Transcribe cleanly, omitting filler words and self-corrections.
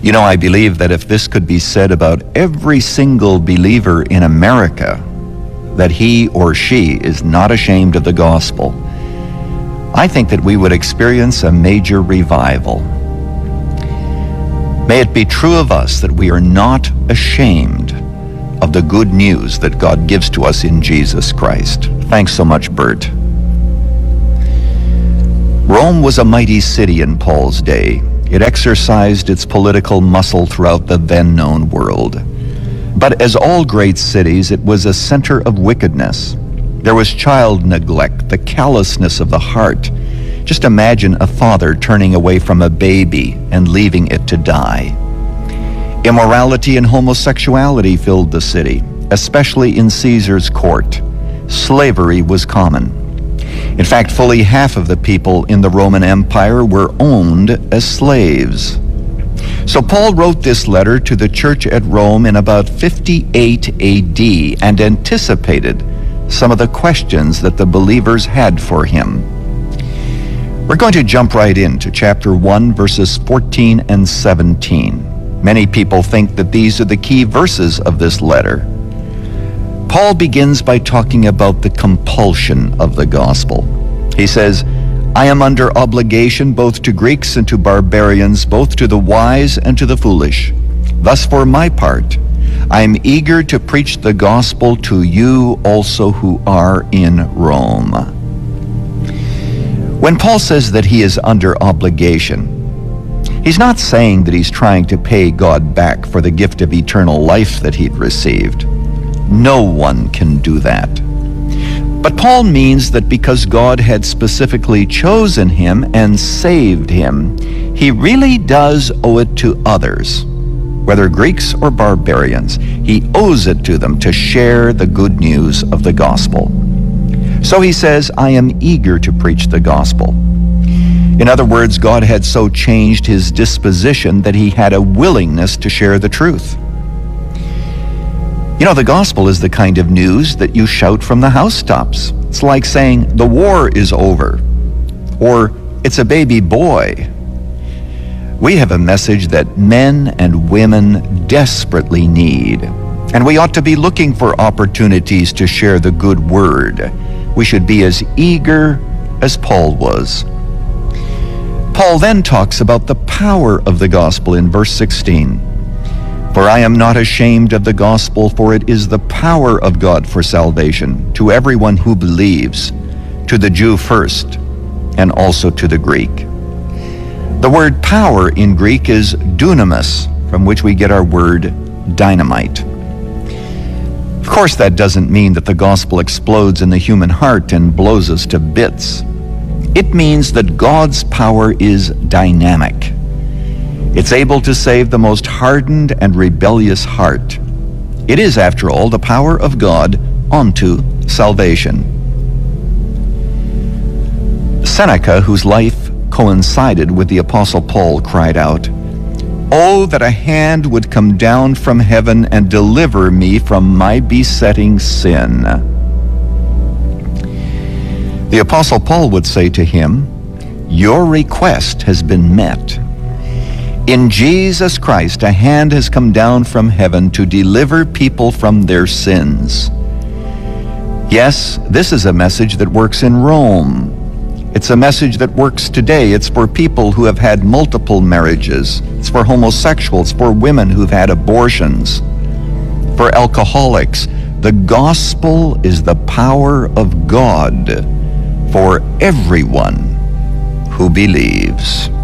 You know, I believe that if this could be said about every single believer in America, that he or she is not ashamed of the gospel, I think that we would experience a major revival. May it be true of us that we are not ashamed of the good news that God gives to us in Jesus Christ. Thanks so much, Bert. Rome was a mighty city in Paul's day. It exercised its political muscle throughout the then-known world. But as all great cities, it was a center of wickedness. There was child neglect, the callousness of the heart. Just imagine a father turning away from a baby and leaving it to die. Immorality and homosexuality filled the city, especially in Caesar's court. Slavery was common. In fact, fully half of the people in the Roman Empire were owned as slaves. So Paul wrote this letter to the church at Rome in about 58 AD and anticipated some of the questions that the believers had for him. We're going to jump right into chapter 1, verses 14 and 17. Many people think that these are the key verses of this letter. Paul begins by talking about the compulsion of the gospel. He says, I am under obligation both to Greeks and to barbarians, both to the wise and to the foolish. Thus for my part, I am eager to preach the gospel to you also who are in Rome. When Paul says that he is under obligation, he's not saying that he's trying to pay God back for the gift of eternal life that he'd received. No one can do that. But Paul means that because God had specifically chosen him and saved him, he really does owe it to others, whether Greeks or barbarians. He owes it to them to share the good news of the gospel. So he says, I am eager to preach the gospel. In other words, God had so changed his disposition that he had a willingness to share the truth. You know, the gospel is the kind of news that you shout from the housetops. It's like saying, the war is over, or it's a baby boy. We have a message that men and women desperately need, and we ought to be looking for opportunities to share the good word. We should be as eager as Paul was. Paul then talks about the power of the gospel in verse 16. For I am not ashamed of the gospel, for it is the power of God for salvation to everyone who believes, to the Jew first, and also to the Greek. The word power in Greek is dunamis, from which we get our word dynamite. Of course, that doesn't mean that the gospel explodes in the human heart and blows us to bits. It means that God's power is dynamic. It's able to save the most hardened and rebellious heart. It is, after all, the power of God unto salvation. Seneca, whose life coincided with the Apostle Paul, cried out, Oh, that a hand would come down from heaven and deliver me from my besetting sin. The Apostle Paul would say to him, Your request has been met. In Jesus Christ, a hand has come down from heaven to deliver people from their sins. Yes, this is a message that works in Rome. It's a message that works today. It's for people who have had multiple marriages. It's for homosexuals, for women who've had abortions, for alcoholics. The gospel is the power of God for everyone who believes.